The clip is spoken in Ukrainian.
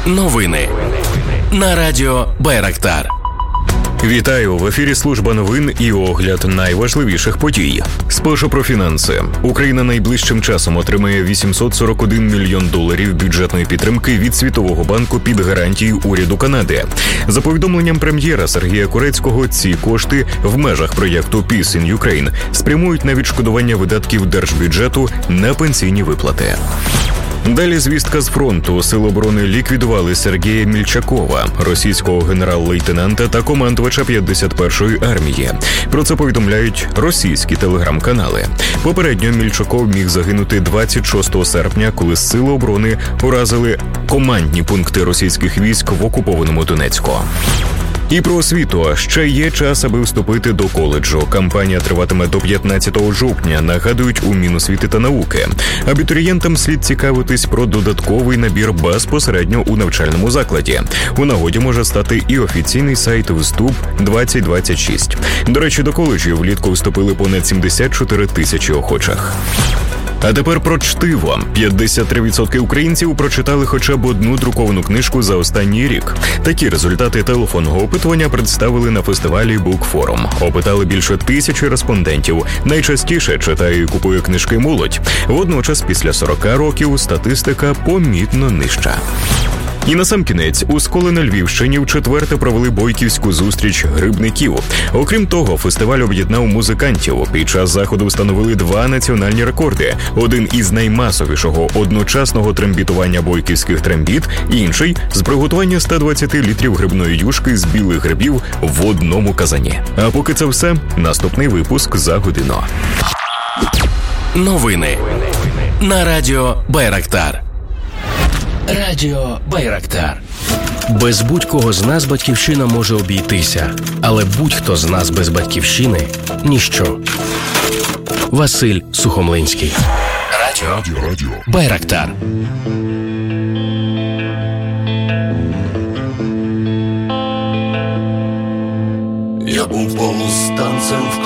Новини на радіо Байрактар. Вітаю! В ефірі служба новин і огляд найважливіших подій. Спершу про фінанси. Україна найближчим часом отримає $841 мільйон бюджетної підтримки від Світового банку під гарантією уряду Канади. За повідомленням прем'єра Сергія Курецького, ці кошти в межах проєкту Peace in Ukraine спрямують на відшкодування видатків держбюджету на пенсійні виплати. Далі звістка з фронту. Сили оборони ліквідували Сергія Мільчакова, російського генерал-лейтенанта та командувача 51-ї армії. Про це повідомляють російські телеграм-канали. Попередньо Мільчаков міг загинути 26 серпня, коли сили оборони уразили командні пункти російських військ в окупованому Донецьку. І про освіту. Ще є час, аби вступити до коледжу. Кампанія триватиме до 15 жовтня, нагадують у Міносвіти та науки. Абітурієнтам слід цікавитись про додатковий набір безпосередньо у навчальному закладі. У нагоді може стати і офіційний сайт «Вступ-2026». До речі, до коледжів влітку вступили понад 74 тисячі охочих. А тепер про чтиво. 53% українців прочитали хоча б одну друковану книжку за останній рік. Такі результати телефонного опитування представили на фестивалі Букфорум. Опитали більше 1000 респондентів. Найчастіше читає і купує книжки молодь. Водночас, після 40 років статистика помітно нижча. І насамкінець, у Сколі на Львівщині вчетверте провели бойківську зустріч грибників. Окрім того, фестиваль об'єднав музикантів. Під час заходу встановили 2 національні рекорди. Один із наймасовішого одночасного трембітування бойківських трембіт, інший – з приготування 120 літрів грибної юшки з білих грибів в одному казані. А поки це все, наступний випуск за годину. Новини на радіо Байрактар. Радіо Байрактар. Без будь-кого з нас батьківщина може обійтися, але будь-хто з нас без батьківщини – ніщо. Василь Сухомлинський. Радіо Байрактар. Я був повстанцем в